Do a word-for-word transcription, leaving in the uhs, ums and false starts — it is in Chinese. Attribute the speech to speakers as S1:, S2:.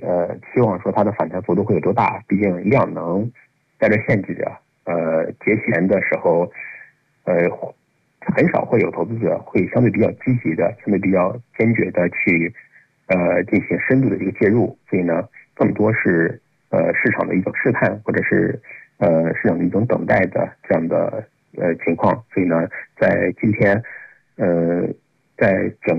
S1: 呃期望说它的反弹幅度会有多大，毕竟量能在这限制着，呃节前的时候，呃很少会有投资者会相对比较积极的、相对比较坚决的去呃进行深度的一个介入，所以呢，更多是呃市场的一种试探，或者是呃市场的一种等待的这样的呃情况，所以呢，在今天呃在整